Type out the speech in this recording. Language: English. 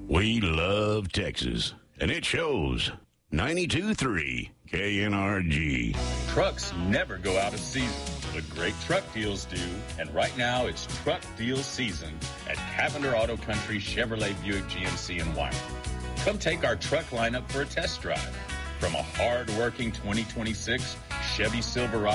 We love Texas, and it shows. 92.3 KNRG. Trucks never go out of season, but great truck deals do. And right now, it's truck deal season at Cavender Auto Country Chevrolet Buick GMC in Wyoming. Come take our truck lineup for a test drive. From a hard-working 2026 Chevy Silverado